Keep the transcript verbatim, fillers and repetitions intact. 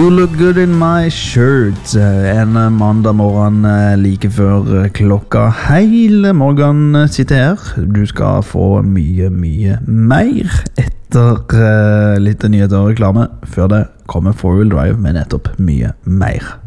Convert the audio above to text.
You look good in my shirt. En mandag morgen like før klokka hele morgen sitter her. Du skal få mye, mye mer etter uh, litt nyheter og reklame. Før det kommer four wheel drive med nettopp mye mer.